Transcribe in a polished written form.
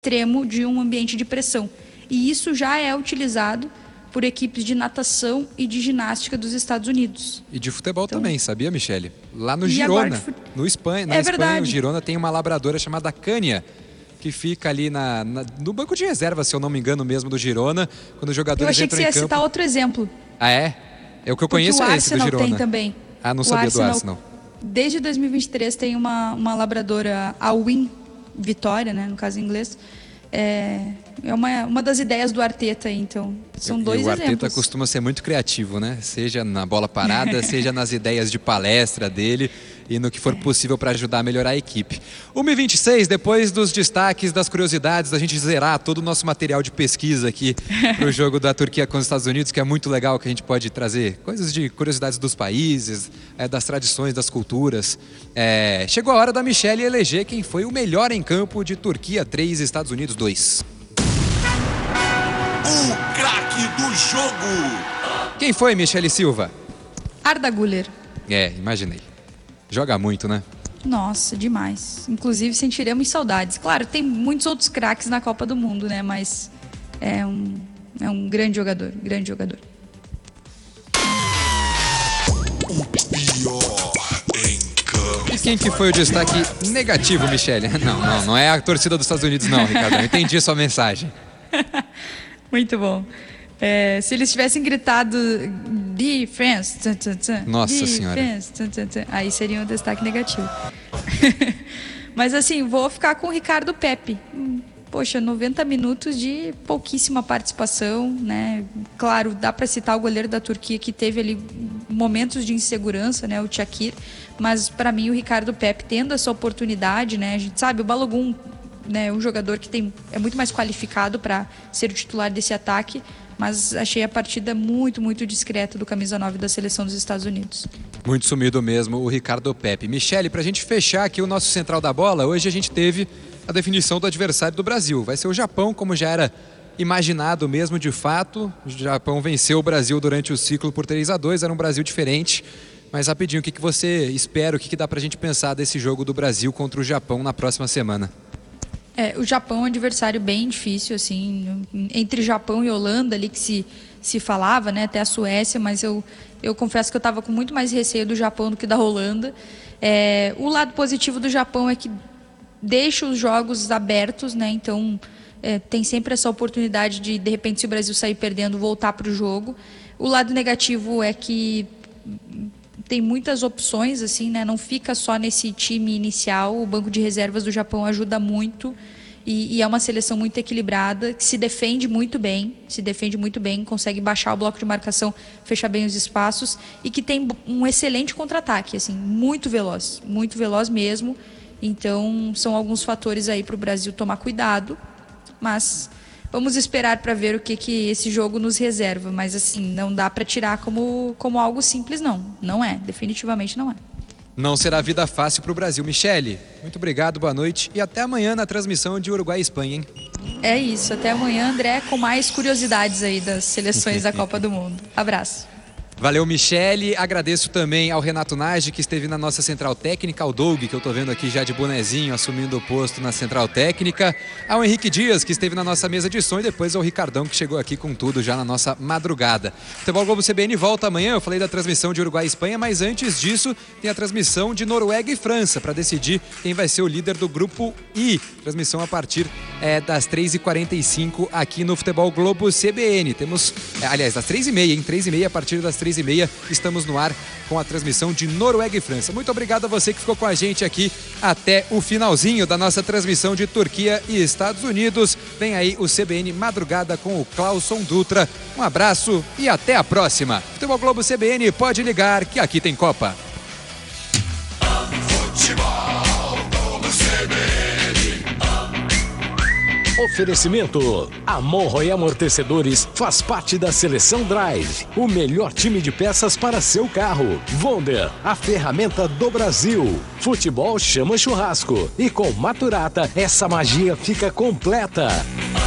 extremo de um ambiente de pressão. E isso já é utilizado por equipes de natação e de ginástica dos Estados Unidos. E de futebol também, sabia, Michele? Lá no Girona, na Espanha, o Girona tem uma labradora chamada Cânia, que fica ali no banco de reserva, se eu não me engano mesmo, do Girona, quando os jogadores entram em campo. Eu achei que você ia citar outro exemplo. Ah, é? É o que eu conheço, é esse do Girona. Tem também. Ah, não sabia do Arsenal. Desde 2023 tem uma labradora, a Win Vitória, né, no caso em inglês. É uma das ideias do Arteta, então. São dois exemplos. O Arteta costuma ser muito criativo, né? Seja na bola parada, seja nas ideias de palestra dele e no que for possível para ajudar a melhorar a equipe. 1h26, depois dos destaques, das curiosidades, da gente zerar todo o nosso material de pesquisa aqui para o jogo da Turquia com os Estados Unidos, que é muito legal, que a gente pode trazer coisas de curiosidades dos países, das tradições, das culturas. Chegou a hora da Michele eleger quem foi o melhor em campo de Turquia 3, Estados Unidos 2. O craque do jogo! Quem foi, Michele Silva? Arda Güler. Imaginei. Joga muito, né? Nossa, demais. Inclusive sentiremos saudades. Claro, tem muitos outros craques na Copa do Mundo, né? Mas é um grande jogador, grande jogador. O pior em campo. E quem que foi o destaque negativo, Michele? Não é a torcida dos Estados Unidos não, Ricardo. Eu entendi a sua mensagem. Muito bom. Se eles tivessem gritado defense, nossa senhora, aí seria um destaque negativo. Mas assim, vou ficar com o Ricardo Pepi. Poxa, 90 minutos de pouquíssima participação, né? Claro, dá para citar o goleiro da Turquia que teve ali momentos de insegurança, né? O Çakır. Mas para mim o Ricardo Pepi tendo essa oportunidade, né? A gente sabe, o Balogun, né, um jogador que é muito mais qualificado para ser o titular desse ataque, mas achei a partida muito, muito discreta do camisa 9 da seleção dos Estados Unidos. Muito sumido mesmo o Ricardo Pepi. Michele, para a gente fechar aqui o nosso Central da Bola, hoje a gente teve a definição do adversário do Brasil. Vai ser o Japão, como já era imaginado mesmo de fato. O Japão venceu o Brasil durante o ciclo por 3-2, era um Brasil diferente. Mas rapidinho, o que você espera, o que dá para a gente pensar desse jogo do Brasil contra o Japão na próxima semana? O Japão é um adversário bem difícil, assim, entre Japão e Holanda ali que se falava, né, até a Suécia, mas eu confesso que eu estava com muito mais receio do Japão do que da Holanda. O lado positivo do Japão é que deixa os jogos abertos, né, então tem sempre essa oportunidade de repente, se o Brasil sair perdendo, voltar para o jogo. O lado negativo é que tem muitas opções, assim, né? Não fica só nesse time inicial. O banco de reservas do Japão ajuda muito e é uma seleção muito equilibrada, que se defende muito bem, consegue baixar o bloco de marcação, fechar bem os espaços e que tem um excelente contra-ataque, assim, muito veloz mesmo. Então, são alguns fatores aí para o Brasil tomar cuidado, mas vamos esperar para ver o que esse jogo nos reserva. Mas assim, não dá para tirar como algo simples, não é, definitivamente não é. Não será vida fácil para o Brasil. Michele, muito obrigado, boa noite e até amanhã na transmissão de Uruguai e Espanha, hein? É isso, até amanhã, André, com mais curiosidades aí das seleções da Copa do Mundo. Abraço. Valeu, Michele. Agradeço também ao Renato Nagy, que esteve na nossa central técnica, ao Doug, que eu estou vendo aqui já de bonezinho, assumindo o posto na central técnica, ao Henrique Dias, que esteve na nossa mesa de som, e depois ao Ricardão, que chegou aqui com tudo já na nossa madrugada. Futebol Globo CBN volta amanhã. Eu falei da transmissão de Uruguai e Espanha, mas antes disso tem a transmissão de Noruega e França, para decidir quem vai ser o líder do grupo I. Transmissão a partir das 3h45 aqui no Futebol Globo CBN. Temos, aliás, das 3h30, hein? 3h30, a partir das 3h30 estamos no ar com a transmissão de Noruega e França. Muito obrigado a você que ficou com a gente aqui até o finalzinho da nossa transmissão de Turquia e Estados Unidos. Vem aí o CBN Madrugada com o Clauson Dutra. Um abraço e até a próxima. Futebol Globo CBN, pode ligar que aqui tem Copa. Oferecimento: Amorro e Amortecedores faz parte da Seleção Drive, o melhor time de peças para seu carro. Wonder, a ferramenta do Brasil. Futebol chama churrasco e com Maturata essa magia fica completa.